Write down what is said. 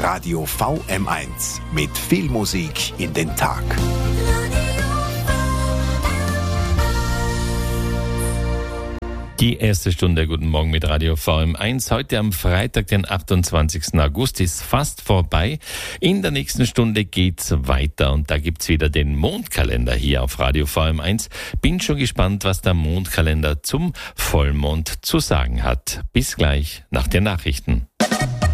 Radio VM1 mit viel Musik in den Tag. Die erste Stunde, guten Morgen mit Radio VM1. Heute am Freitag, den 28. August, ist fast vorbei. In der nächsten Stunde geht's weiter und da gibt's wieder den Mondkalender hier auf Radio VM1. Bin schon gespannt, was der Mondkalender zum Vollmond zu sagen hat. Bis gleich nach den Nachrichten.